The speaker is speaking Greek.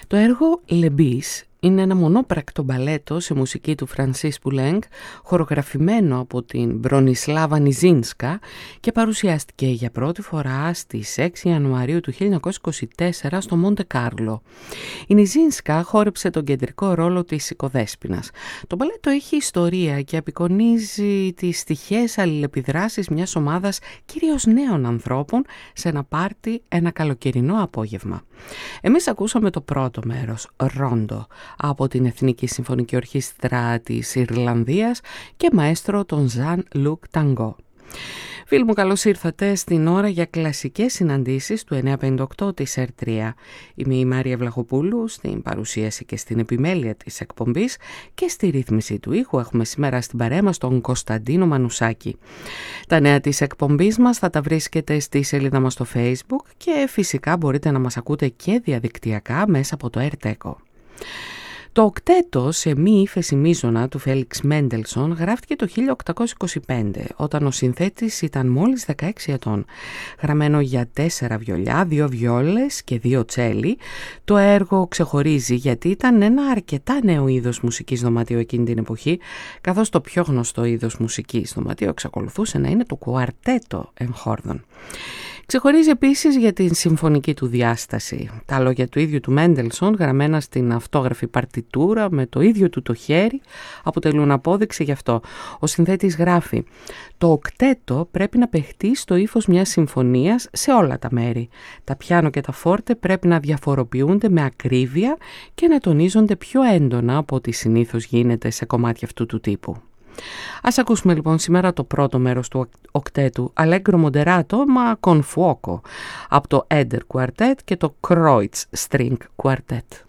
Το έργο Le Bis είναι ένα μονόπρακτο μπαλέτο σε μουσική του Φρανσίς Πουλέγκ, χορογραφημένο από την Μπρονισλάβα Νιζίνσκα και παρουσιάστηκε για πρώτη φορά στις 6 Ιανουαρίου του 1924 στο Μοντε Κάρλο. Η Νιζίνσκα χόρεψε τον κεντρικό ρόλο της οικοδέσποινας. Το μπαλέτο έχει ιστορία και απεικονίζει τις τυχαίες αλληλεπιδράσεις μιας ομάδας κυρίως νέων ανθρώπων σε ένα πάρτι ένα καλοκαιρινό απόγευμα. Εμείς ακούσαμε το πρώτο μέρος, Ρόντο, από την Εθνική Συμφωνική Ορχήστρα της Ιρλανδίας και μαέστρο τον Ζαν Λουκ Ταγκό. Φίλοι μου, καλώς ήρθατε στην ώρα για κλασικές συναντήσεις του 958 της ΕΡΤ3. Είμαι η Μάρια Βλαχοπούλου, στην παρουσίαση και στην επιμέλεια της εκπομπής και στη ρύθμιση του ήχου έχουμε σήμερα στην παρέα μας τον Κωνσταντίνο Μανουσάκη. Τα νέα της εκπομπής μας θα τα βρίσκετε στη σελίδα μας στο Facebook και φυσικά μπορείτε να μας ακούτε και διαδικτυακά μέσα από το ΕΡΤ-ΕΚΟ. Το οκτέτο σε μη ύφεση μείζωνα του Φέλιξ Μέντελσον γράφτηκε το 1825, όταν ο συνθέτης ήταν μόλις 16 ετών. Γραμμένο για 4 βιολιά, 2 βιόλες και 2 τσέλι, το έργο ξεχωρίζει γιατί ήταν ένα αρκετά νέο είδος μουσικής δωματίου εκείνη την εποχή, καθώς το πιο γνωστό είδος μουσικής δωματίου εξακολουθούσε να είναι το κουαρτέτο εγχόρδων. Ξεχωρίζει επίσης για την συμφωνική του διάσταση. Τα λόγια του ίδιου του Μέντελσον, γραμμένα στην αυτόγραφη παρτιτούρα με το ίδιο του το χέρι, αποτελούν απόδειξη γι' αυτό. Ο συνθέτης γράφει: «Το οκτέτο πρέπει να παιχτεί στο ύφος μιας συμφωνίας σε όλα τα μέρη. Τα πιάνο και τα φόρτε πρέπει να διαφοροποιούνται με ακρίβεια και να τονίζονται πιο έντονα από ό,τι συνήθως γίνεται σε κομμάτια αυτού του τύπου». Ας ακούσουμε λοιπόν σήμερα το πρώτο μέρος του οκτέτου, Allegro Moderato ma con fuoco, από το Eder Quartet και το Kreutz String Quartet.